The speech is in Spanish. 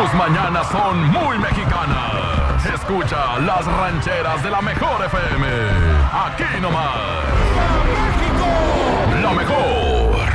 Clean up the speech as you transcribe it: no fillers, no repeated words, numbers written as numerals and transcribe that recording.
Tus mañanas son muy mexicanas. Escucha las rancheras de la mejor FM. Aquí nomás. La mejor.